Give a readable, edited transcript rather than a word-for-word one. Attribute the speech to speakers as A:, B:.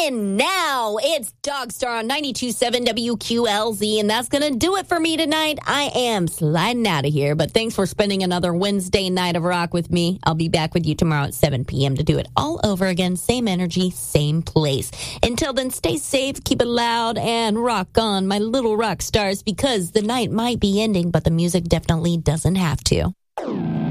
A: in now. It's Dogstar on 92.7 WQLZ, and that's going to do it for me tonight. I am sliding out of here, but thanks for spending another Wednesday night of rock with me. I'll be back with you tomorrow at 7 p.m. to do it all over again. Same energy, same place. Until then, stay safe, keep it loud, and rock on, my little rock stars, because the night might be ending, but the music definitely doesn't have to.